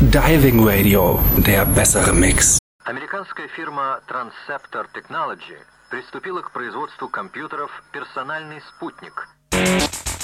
Diving Radio, der bessere Mix. Американская фирма Transceptor Technology приступила к производству компьютеров «Персональный спутник».